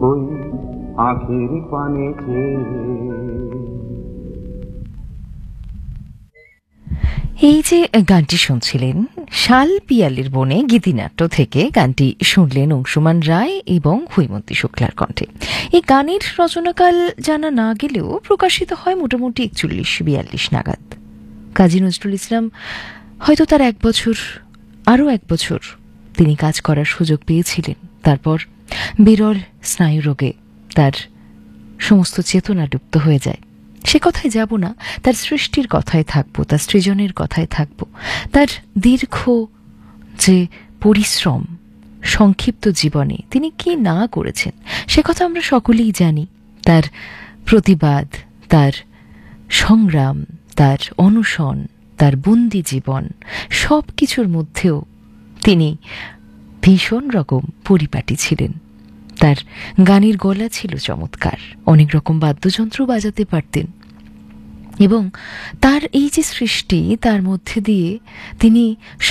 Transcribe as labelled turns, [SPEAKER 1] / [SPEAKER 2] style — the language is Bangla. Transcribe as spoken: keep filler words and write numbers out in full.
[SPEAKER 1] ওই আখের পানে চেয়ে।
[SPEAKER 2] এই যে গানটি শুনছিলেন শাল পিয়ালির বনে গীতিনাট্য থেকে, গানটি শুনলেন অংশুমান রায় এবং হৈমন্তী শুক্লার কণ্ঠে। এই গানের রচনাকাল জানা না গেলেও প্রকাশিত হয় মোটামুটি একচল্লিশ বিয়াল্লিশ নাগাদ। কাজী নজরুল ইসলাম হয়তো তার এক বছর আরও এক বছর তিনি কাজ করার সুযোগ পেয়েছিলেন। তারপর বিরল স্নায়ুরোগে তার সমস্ত চেতনা লুপ্ত হয়ে যায়। সে কথায় যাব না, তার সৃষ্টির কথায় থাকবো, তার সৃজনের কথায় থাকবো, তার দীর্ঘ যে পরিশ্রম, সংক্ষিপ্ত জীবনে তিনি কি না করেছেন সে কথা আমরা সকলেই জানি। তার প্রতিবাদ, তার সংগ্রাম, তার অনশন, তার বন্দি জীবন, সব কিছুর মধ্যেও তিনি ভীষণ রকম পরিপাটি ছিলেন। তার গানের গলা ছিল চমৎকার, অনেক রকম বাদ্যযন্ত্র বাজাতে পারতেন এবং তার এই যে সৃষ্টি, তার মধ্যে দিয়ে তিনি